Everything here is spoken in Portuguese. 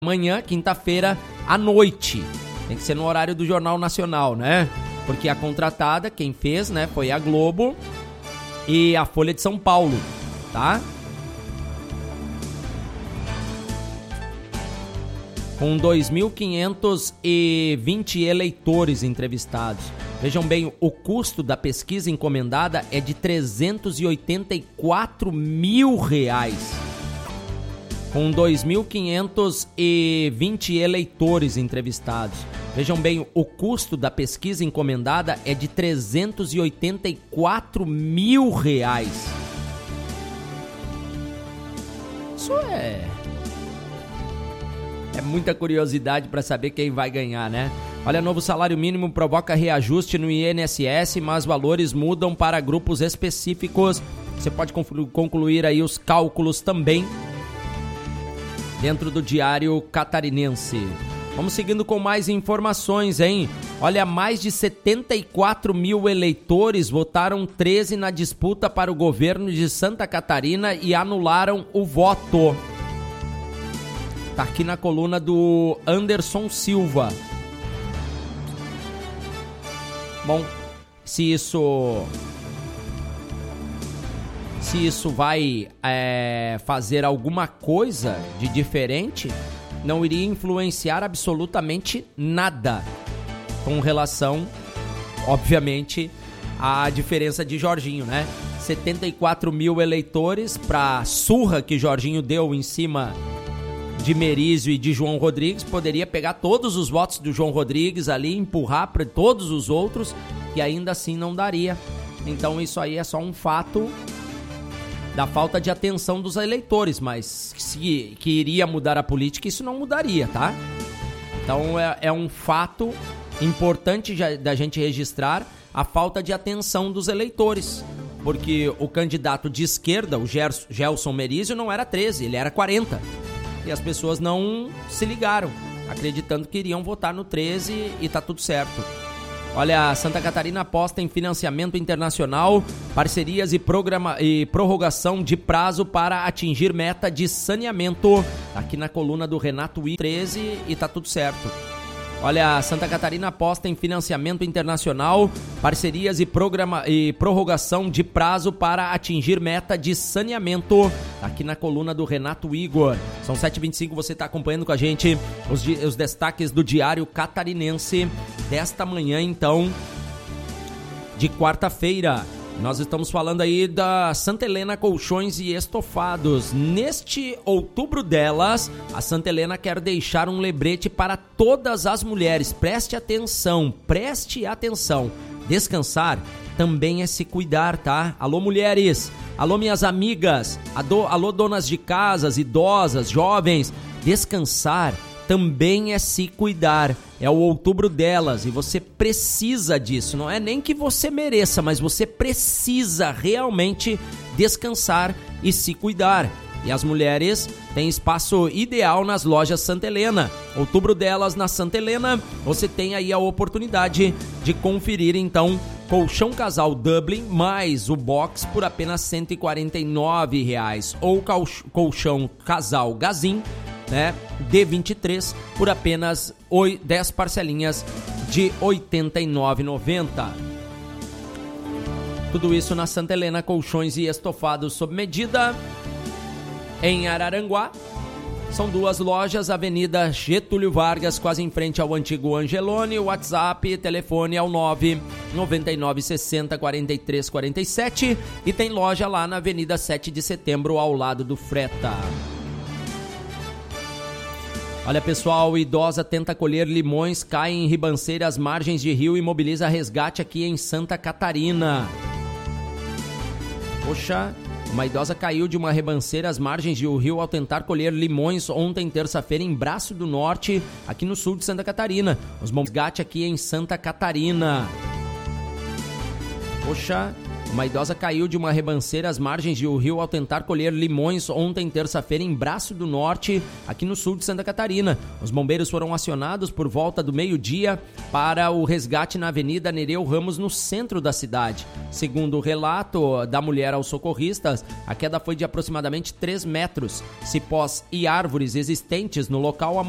Amanhã, quinta-feira, à noite. Tem que ser no horário do Jornal Nacional, né? Porque a contratada, quem fez, né, foi a Globo e a Folha de São Paulo, tá? Com 2.520 eleitores entrevistados. Vejam bem, o custo da pesquisa encomendada é de R$384 mil. Com 2.520 eleitores entrevistados. Vejam bem, o custo da pesquisa encomendada é de R$384 mil. Isso é muita curiosidade para saber quem vai ganhar, né? Olha, novo salário mínimo provoca reajuste no INSS, mas valores mudam para grupos específicos. Você pode concluir aí os cálculos também dentro do Diário Catarinense. Vamos seguindo com mais informações, hein? Olha, mais de 74 mil eleitores votaram 13 na disputa para o governo de Santa Catarina e anularam o voto. Tá aqui na coluna do Anderson Silva. Bom, se isso vai fazer alguma coisa de diferente, não iria influenciar absolutamente nada com relação, obviamente, à diferença de Jorginho, né? 74 mil eleitores para surra que Jorginho deu em cima de Merizio e de João Rodrigues, poderia pegar todos os votos do João Rodrigues ali, empurrar para todos os outros, e ainda assim não daria. Então isso aí é só um fato da falta de atenção dos eleitores, mas que iria mudar a política, isso não mudaria, tá? Então é um fato importante da gente registrar a falta de atenção dos eleitores, porque o candidato de esquerda, o Gelson Merizio, não era 13, ele era 40, e as pessoas não se ligaram, acreditando que iriam votar no 13 e tá tudo certo. Olha, Santa Catarina aposta em financiamento internacional, parcerias e prorrogação de prazo para atingir meta de saneamento. Aqui na coluna do Renato 13 e tá tudo certo. Olha, Santa Catarina aposta em financiamento internacional, parcerias e prorrogação de prazo para atingir meta de saneamento. Aqui na coluna do Renato Igor. São 7h25, você está acompanhando com a gente os destaques do Diário Catarinense desta manhã, então, de quarta-feira. Nós estamos falando aí da Santa Helena Colchões e Estofados. Neste outubro delas, a Santa Helena quer deixar um lembrete para todas as mulheres. Preste atenção. Descansar também é se cuidar, tá? Alô, mulheres. Alô, minhas amigas. Alô, donas de casas, idosas, jovens. Descansar também é se cuidar. É o outubro delas e você precisa disso. Não é nem que você mereça, mas você precisa realmente descansar e se cuidar. E as mulheres têm espaço ideal nas lojas Santa Helena. Outubro delas na Santa Helena, você tem aí a oportunidade de conferir então colchão casal Dublin mais o box por apenas R$ 149 ou colchão casal Gazin, né, D23 por apenas 10 parcelinhas de R$ 89,90. Tudo isso na Santa Helena Colchões e Estofados sob medida, em Araranguá. São duas lojas, Avenida Getúlio Vargas, quase em frente ao antigo Angelone. O WhatsApp, telefone é o 999604347 e tem loja lá na Avenida 7 de Setembro, ao lado do Freta. Olha, pessoal, idosa tenta colher limões, cai em ribanceira às margens de rio e mobiliza resgate aqui em Santa Catarina. Poxa, uma idosa caiu de uma ribanceira às margens de um rio ao tentar colher limões ontem, terça-feira, em Braço do Norte, aqui no sul de Santa Catarina. Os resgate aqui em Santa Catarina. Poxa, uma idosa caiu de uma ribanceira às margens de um rio ao tentar colher limões ontem, terça-feira, em Braço do Norte, aqui no sul de Santa Catarina. Os bombeiros foram acionados por volta do meio-dia para o resgate na Avenida Nereu Ramos, no centro da cidade. Segundo o relato da mulher aos socorristas, a queda foi de aproximadamente 3 metros. Cipós e árvores existentes no local